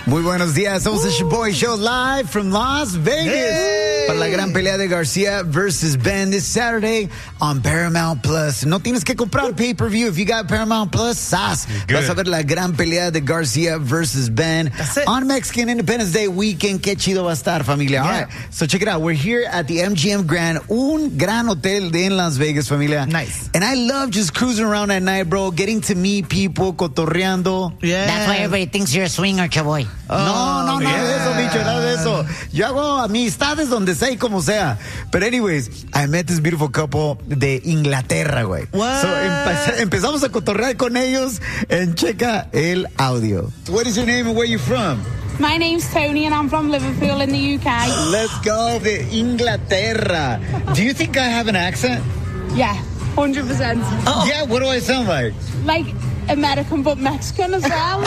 Muy buenos días, somos el Shaboy Show live from Las Vegas para la gran pelea de Garcia versus Ben this Saturday on Paramount Plus. No tienes que comprar pay-per-view. If you got Paramount Plus, vas a ver la gran pelea de Garcia versus Ben on Mexican Independence Day weekend. Qué chido va a estar, familia. All right, so check it out. We're here at the MGM Grand, un gran hotel en Las Vegas, familia. Nice. And I love just cruising around at night, bro, getting to meet people, cotorreando. Yeah. That's why everybody thinks you're a swinger, Chaboy. No, nada de eso, bicho, nada de eso. Yo hago amistades donde sea y como sea. But anyways, I met this beautiful couple de Inglaterra, güey. What? So empezamos a cotorrear con ellos and checa el audio. What is your name and where you from? My name's Tony and I'm from Liverpool in the UK. Let's go de Inglaterra. Do you think I have an accent? Yeah, 100%. Yeah, what do I sound like? Like American but Mexican as well.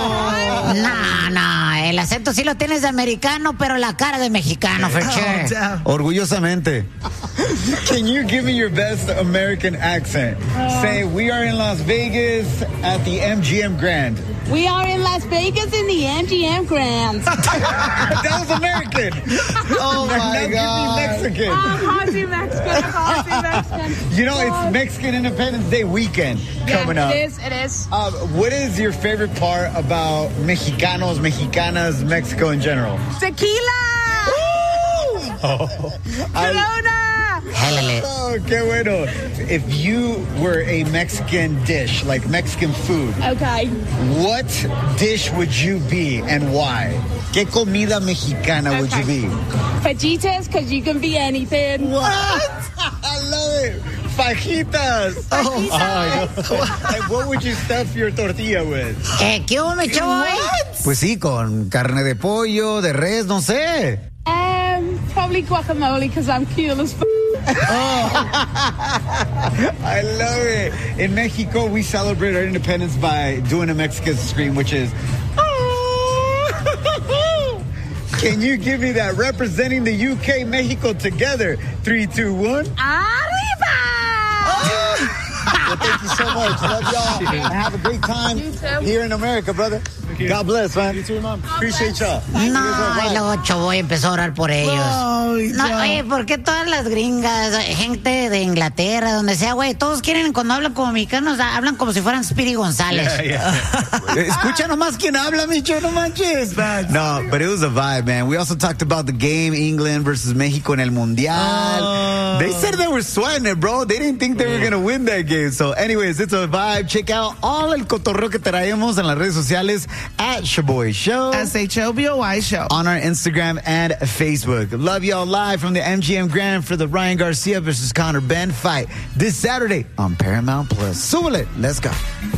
No, el acento sí lo tienes de americano, pero la cara de mexicano, for sure. Damn. Orgullosamente. Can you give me your best American accent? Say, we are in Las Vegas at the MGM Grand. We are in Las Vegas in the MGM Grand. That was American. Oh my God. Give me Mexican. I can't do Mexican. I can't do Mexican. You know, it's Mexican Independence Day weekend coming up. It is. What is your favorite part about Mexicanos, Mexicanas, Mexico in general? Tequila! Corona! Jálale. Oh, qué bueno. If you were a Mexican dish, like Mexican food, Okay. what dish would you be and why? ¿Qué comida mexicana would you be? Fajitas, because you can be anything. What? I love it. Fajitas. And what would you stuff your tortilla with? ¿Qué hubo, mi Chaboy? Pues sí, con carne de pollo, de res, no sé. Probably guacamole, because I'm cool as f***. I love it. In Mexico, we celebrate our independence by doing a Mexican scream, which is... Can you give me that representing the UK, Mexico together? 3, 2, 1. Arriba! Well, thank you so much. Love y'all. And have a great time You too. here in America, brother. God bless, man. You too, Mom. Appreciate y'all. No, y luego Chaboy empezó a orar por ellos. No, oye, ¿por qué todas las gringas, gente de Inglaterra, donde sea, güey, todos quieren, cuando hablan como mexicanos, hablan como si fueran Speedy González? Escucha nomás quién habla, Micho, no manches. No, but it was a vibe, man. We also talked about the game, England versus Mexico en el Mundial. They said they were sweating it, bro. They didn't think they were going to win that game. So anyways, it's a vibe. Check out all el cotorreo que traemos en las redes sociales at Shaboy Show. SHOBOY Show. On our Instagram and Facebook. Love y'all live from the MGM Grand for the Ryan Garcia versus Conor Ben fight this Saturday on Paramount Plus. Súbele. Let's go.